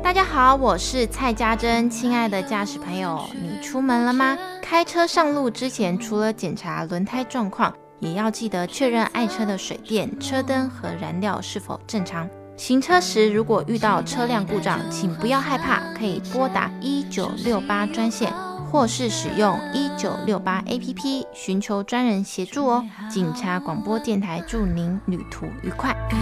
大家好，我是蔡家珍。亲爱的驾驶朋友，你出门了吗？开车上路之前，除了检查轮胎状况，也要记得确认爱车的水电、车灯和燃料是否正常。行车时如果遇到车辆故障，请不要害怕，可以拨打1968专线，或是使用1968 APP 寻求专人协助哦。警察广播电台祝您旅途愉快。